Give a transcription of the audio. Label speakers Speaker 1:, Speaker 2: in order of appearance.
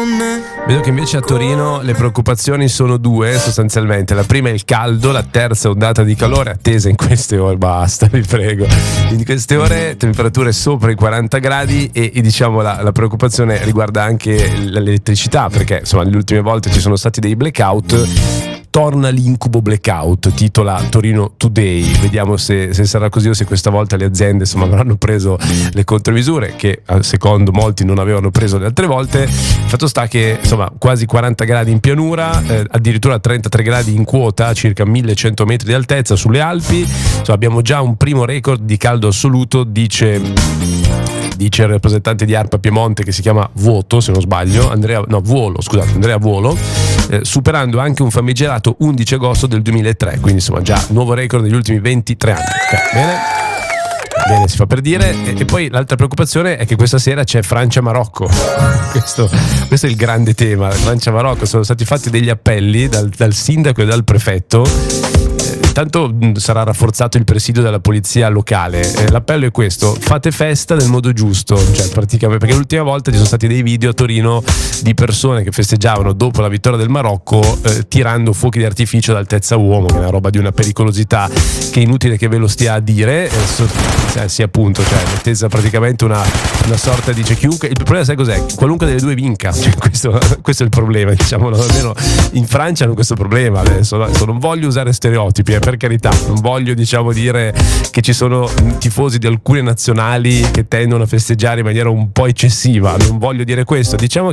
Speaker 1: Vedo che invece a Torino le preoccupazioni sono due sostanzialmente. La prima è il caldo, la terza ondata di calore attesa in queste ore. Basta, vi prego. In queste ore temperature sopra i 40 gradi e diciamo la preoccupazione riguarda anche l'elettricità, perché insomma le ultime volte ci sono stati dei blackout. Torna l'incubo blackout, titola Torino Today. Vediamo se sarà così o se questa volta le aziende insomma avranno preso le contromisure che secondo molti non avevano preso le altre volte. Il fatto sta che insomma quasi 40 gradi in pianura, addirittura 33 gradi in quota, circa 1100 metri di altezza sulle Alpi. Insomma, abbiamo già un primo record di caldo assoluto, dice il rappresentante di ARPA Piemonte, che si chiama Vuoto se non sbaglio, Andrea Vuolo, superando anche un famigerato 11 agosto del 2003, quindi insomma già nuovo record negli ultimi 23 anni. Bene, si fa per dire. E poi l'altra preoccupazione è che questa sera c'è Francia-Marocco. Questo è il grande tema. Francia-Marocco, sono stati fatti degli appelli dal sindaco e dal prefetto. Tanto sarà rafforzato il presidio della polizia locale. L'appello è questo: fate festa nel modo giusto, cioè praticamente, perché l'ultima volta ci sono stati dei video a Torino di persone che festeggiavano dopo la vittoria del Marocco tirando fuochi di artificio ad altezza uomo, che è una roba di una pericolosità che è inutile che ve lo stia a dire. Sì, appunto, cioè attesa praticamente una sorta di chiunque. Il problema sai cos'è? Qualunque delle due vinca, cioè, questo è il problema, diciamo. Almeno in Francia hanno questo problema. Adesso non voglio usare stereotipi, per carità, non voglio dire che ci sono tifosi di alcune nazionali che tendono a festeggiare in maniera un po' eccessiva, non voglio dire questo. Diciamo